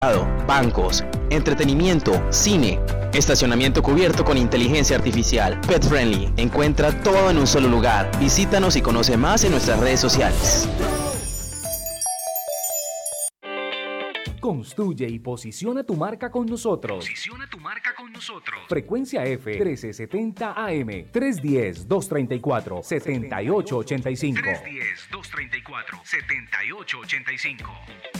bancos, entretenimiento, cine, estacionamiento cubierto con inteligencia artificial, pet friendly. Encuentra todo en un solo lugar. Visítanos y conoce más en nuestras redes sociales. Construye y posiciona tu marca con nosotros. Frecuencia F 1370 AM 310-234-7885. 310-234-7885.